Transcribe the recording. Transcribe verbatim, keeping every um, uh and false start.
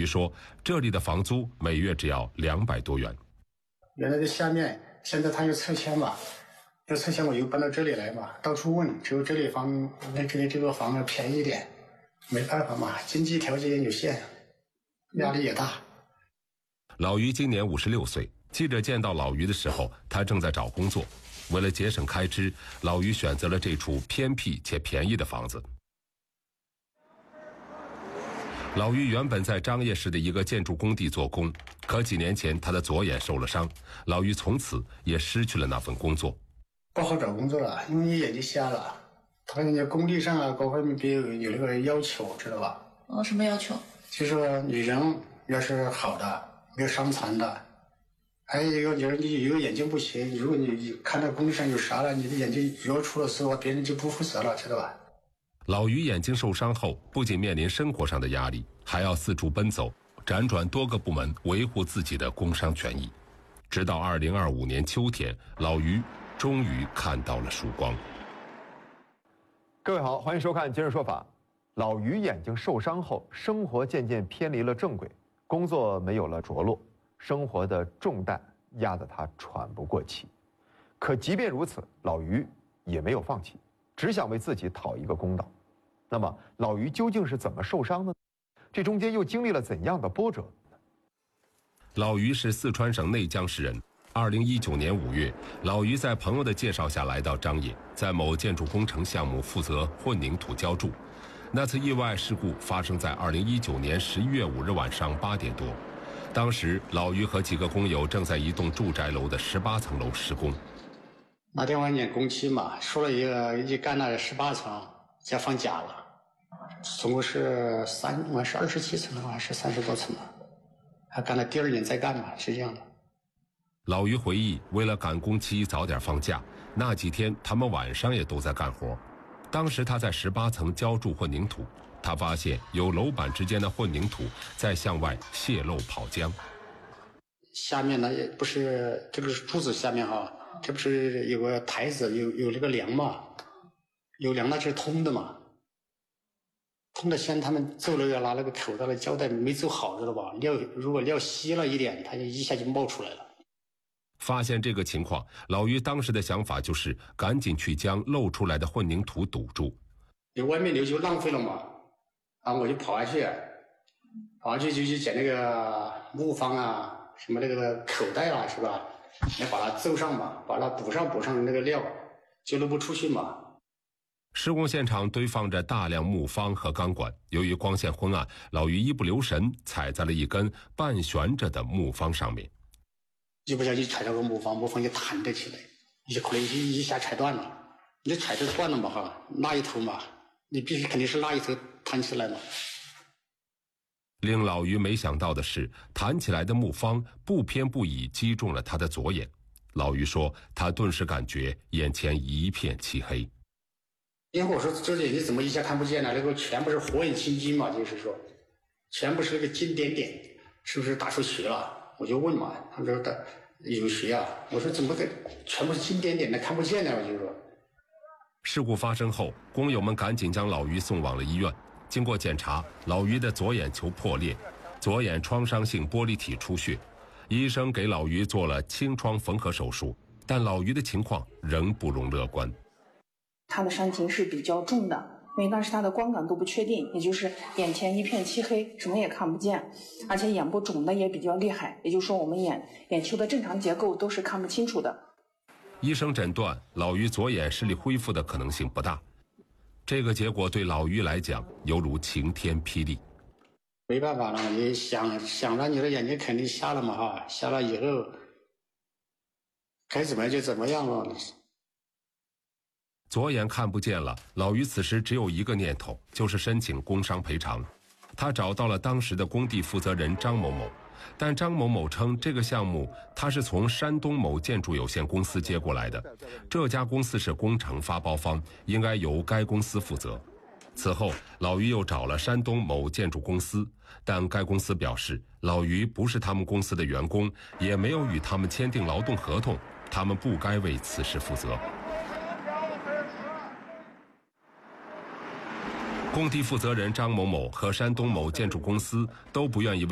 于说，这里的房租每月只要两百多元。 原来在下面，现在他有拆迁嘛，有拆迁我又搬到这里来嘛，到处问，只有这里房那这里这个房子便宜一点，没办法嘛，经济条件有限，压力也大。 老于今年五十六岁，记者见到老于的时候，他正在找工作。为了节省开支，老于选择了这处偏僻且便宜的房子。老于原本在张掖市的一个建筑工地做工，可几年前他的左眼受了伤，老于从此也失去了那份工作。 不好找工作了，因为你眼睛瞎了。他人家工地上啊，各方面别有有那个要求，知道吧？ 哦，什么要求？ 就是说你人要是好的，没有伤残的，还有一个就是你有眼睛不行，如果你看到工地上有啥了，你的眼睛如果出了事，别人就不负责了，知道吧？ 老于眼睛受伤后，不仅面临生活上的压力，还要四处奔走，辗转多个部门维护自己的工伤权益。直到二零二五年秋天，老于终于看到了曙光。 各位好，欢迎收看《今日说法》。老于眼睛受伤后，生活渐渐偏离了正轨，工作没有了着落，生活的重担压得他喘不过气。可即便如此，老于也没有放弃，只想为自己讨一个公道。那么，老于究竟是怎么受伤的呢？这中间又经历了怎样的波折呢？ 老于是四川省内江市人。二零一九年五月，老于在朋友的介绍下来到张掖，在某建筑工程项目负责混凝土浇筑。那次意外事故发生在二零一九年十一月五日晚上八点多。当时，老于和几个工友正在一栋住宅楼的十八层楼施工。 那天晚上工期嘛，说了一个一干了十八层，要放假了，总共是三，我是二十七层还是三十多层了，还干了第二年再干嘛，是这样的。 老于回忆，为了赶工期早点放假，那几天他们晚上也都在干活。当时他在十八层浇筑混凝土，他发现有楼板之间的混凝土在向外泄漏跑浆。 下面呢，不是这个柱子下面哈，这不是有个台子，有有那个梁嘛，有梁那是通的嘛，通的线他们做了要拿那个口袋的胶带没做好，知道吧？料如果料稀了一点，它就一下就冒出来了。 发现这个情况，老于当时的想法就是赶紧去将漏出来的混凝土堵住。 你外面流就浪费了嘛，啊，我就跑下去，跑下去就去捡那个木方啊，什么那个口袋啊，是吧？你把它揍上嘛，把它补上补上那个料，就漏不出去嘛。 施工现场堆放着大量木方和钢管，由于光线昏暗，老于一不留神踩在了一根半悬着的木方上面。 一不小心踩到个木方，木方就弹得起来，你就可能一一下踩断了，你踩着断了嘛哈，那一头嘛，你必须肯定是那一头弹起来嘛。 令老于没想到的是，弹起来的木方不偏不倚击中了他的左眼。老于说，他顿时感觉眼前一片漆黑。 因为我说这眼睛怎么一下看不见了？那个全部是火眼金睛嘛，就是说，全部是那个金点点，是不是打出血了？我就问嘛，他们说的有血啊。我说怎么个全部是金点点的看不见呢？我就说。 事故发生后，工友们赶紧将老于送往了医院。经过检查，老于的左眼球破裂，左眼创伤性玻璃体出血。医生给老于做了清创缝合手术，但老于的情况仍不容乐观。 他的伤情是比较重的，因为当时他的光感都不确定，也就是眼前一片漆黑，什么也看不见，而且眼部肿的也比较厉害，也就是说我们眼眼球的正常结构都是看不清楚的。 医生诊断老于左眼视力恢复的可能性不大，这个结果对老于来讲犹如晴天霹雳。 没办法了，你想想了，你的眼睛肯定瞎了嘛哈，瞎了以后该怎么样就怎么样了。 左眼看不见了，老于此时只有一个念头，就是申请工伤赔偿。他找到了当时的工地负责人张某某，但张某某称这个项目他是从山东某建筑有限公司接过来的，这家公司是工程发包方，应该由该公司负责。此后，老于又找了山东某建筑公司，但该公司表示老于不是他们公司的员工，也没有与他们签订劳动合同，他们不该为此事负责。工地负责人张某某和山东某建筑公司都不愿意为